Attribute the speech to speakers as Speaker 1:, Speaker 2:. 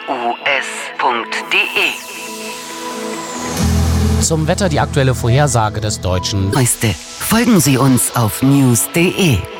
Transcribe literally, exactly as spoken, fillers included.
Speaker 1: u s punkt d e.
Speaker 2: Zum Wetter die aktuelle Vorhersage des Deutschen
Speaker 1: Neueste. Folgen Sie uns auf news punkt de.